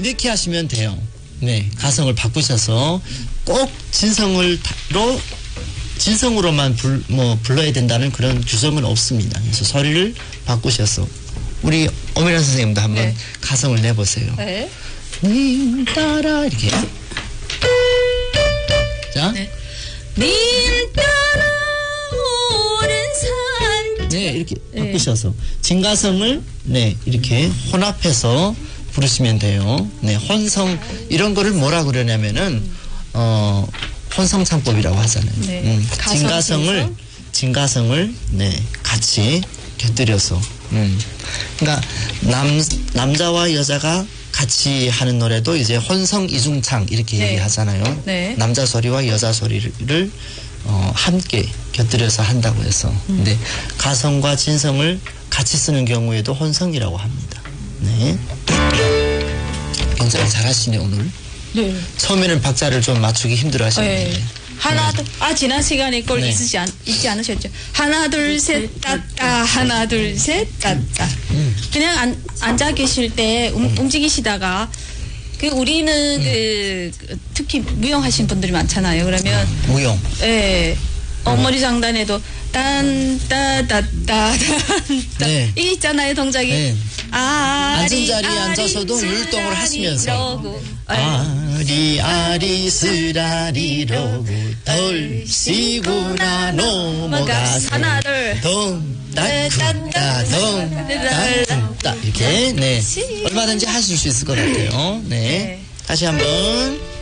이렇게 하시면 돼요. 네, 가성을 바꾸셔서 꼭 진성으로만 불러야 된다는 그런 규정은 없습니다. 그래서 소리를 바꾸셔서 우리 오미란 선생님도 한번 네. 가성을 내보세요. 네. 님 따라 이렇게. 자. 네. 님 따라 오른 산. 네, 이렇게 바꾸셔서 진가성을 네 이렇게 혼합해서 부르시면 돼요. 네, 혼성 이런 거를 뭐라 그러냐면은 혼성창법이라고 하잖아요. 네. 진가성을 네 같이 곁들여서. 그러니까 남자와 여자가 같이 하는 노래도 이제 혼성 이중창 이렇게 네. 얘기하잖아요. 네. 남자 소리와 여자 소리를 함께 곁들여서 한다고 해서. 근데 가성과 진성을 같이 쓰는 경우에도 혼성이라고 합니다. 네. 굉장히 잘하시네 오늘. 네. 처음에는 박자를 좀 맞추기 힘들어 하시는데. 네. 하나, 지난 시간에 걸 네. 잊지 않으셨죠? 하나, 둘, 셋, 따따, 하나, 둘, 셋, 따따. 그냥 앉아 계실 때 움직이시다가, 우리는 특히 무용하신 분들이 많잖아요. 그러면. 무용. 예. 머리 장단에도 딴따따따따 네. 이게 있잖아요 동작이. 네. 앉은 자리에 앉아서도 율동을 하시면서 아리 쓰라리로구 덜시구나 넘어가 하나 둘 동따따 이렇게 네 얼마든지 하실 수 있을 것 같아요. 네 다시 한번.